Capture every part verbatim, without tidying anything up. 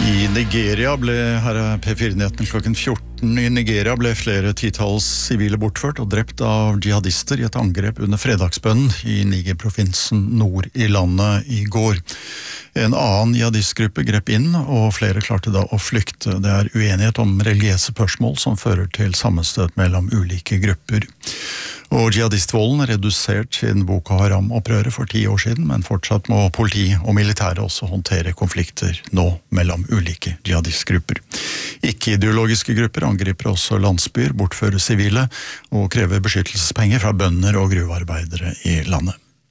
I Nigeria ble, her er P fire-nyheten klokken fjorten, i Nigeria ble flere titalls sivile bortført og drept av jihadister i et angrep under fredagsbønnen i Niger-provinsen nord i landet i går. En annen jihadistgruppe grep inn, og flere klarte da å flykte. Det er uenighet om religiøse spørsmål som fører til sammenstøt mellom ulike grupper. Og jihadistvolden er redusert siden Boko Haram-opprøret for ti år siden, men fortsatt må politi og militære også håndtere konflikter nå mellom ulike jihadistgrupper. Ikke-ideologiske grupper angriper også landsbyer, bortfører sivile og krever beskyttelsespenger fra bønder og gruvearbeidere i landet.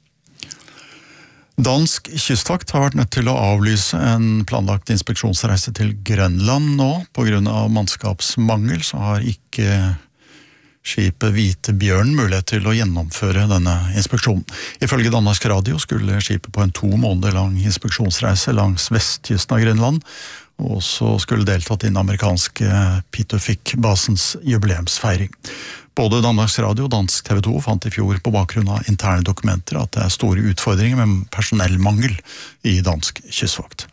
Dansk kystvakt har vært nødt til å avlyse en planlagt inspeksjonsreise til Grønland nå. På grunn av mannskapsmangel så har ikke skipet Hvite Bjørn mulighet til å gjennomføre denne inspeksjonen. Ifølge Danmarks Radio skulle skipet på en to måneder lang inspeksjonsreise langs vestkysten av Grønland, og så skulle deltatt i den amerikanske Pituffik-basens jubileumsfeiring. Både Danmarks Radio og Dansk T V to fant i fjor på bakgrunn av interne dokumenter at det er store utfordringer med personellmangel i dansk kystvakt.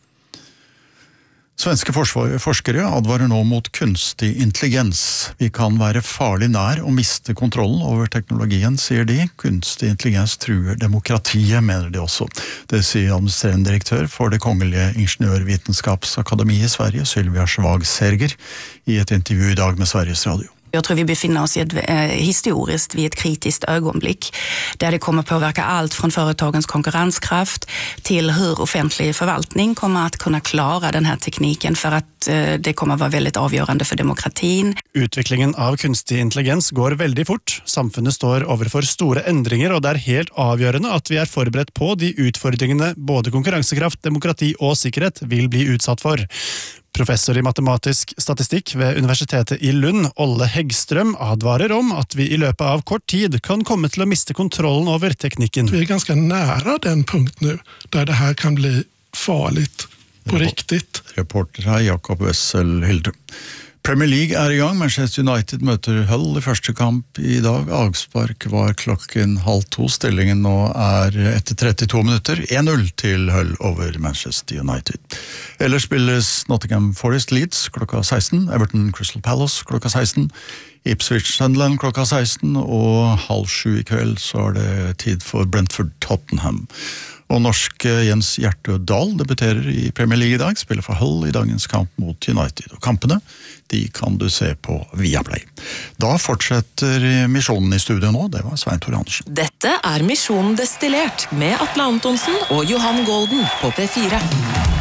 Svenske forskere advarer nå mot kunstig intelligens. Vi kan være farlig nær å miste kontrollen over teknologien, sier de. Kunstig intelligens truer demokratiet, mener de også. Det sier administrerende direktør for det kongelige ingeniørvitenskapsakademiet i Sverige, Sylvia Svagserger, i et intervju i dag med Sveriges Radio. Jag tror vi befinner oss i ett, eh, historiskt vid ett kritiskt ögonblick där det kommer påverka allt från företagens konkurrenskraft till hur offentlig förvaltning kommer att kunna klara den här tekniken för att eh, det kommer att vara väldigt avgörande för demokratin. Utviklingen av kunstig intelligens går veldig fort. Samfunnet står overfor store endringer, og det er helt avgjørende at vi er forberedt på de utfordringene både konkurransekraft, demokrati og sikkerhet vil bli utsatt for. Professor i matematisk statistikk ved Universitetet i Lund, Olle Häggström, advarer om at vi i løpet av kort tid kan komme til å miste kontrollen over teknikken. Vi er ganske nære den punkt nu, der det her kan bli farligt på riktigt. Reporter her, Jakob Wessel Hilde. Premier League er i gang. Manchester United møter Hull i første kamp i dag. Avspark var klokken halv to. Stillingen nå er etter trettito minutter. en null til Hull over Manchester United. Ellers spilles Nottingham Forest Leeds klokka seksten, Everton Crystal Palace klokka seksten, Ipswich Sunderland klokka seksten, og halv sju i kveld så er det tid for Brentford Tottenham. Og norske Jens Hjertø Dahl debuterer i Premier League i dag, spiller for Hull i dagens kamp mot United. Og kampene, de kan du se på Viaplay. Da fortsetter Misjonen i studio nå, det var Svein Tore Andersen. Dette er Misjonen destillert med Atle Antonsen og Johan Golden på P fire.